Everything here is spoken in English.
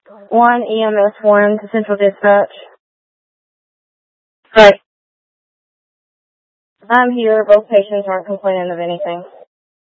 1 EMS 1 to Central Dispatch. Right. I'm here. Both patients aren't complaining of anything.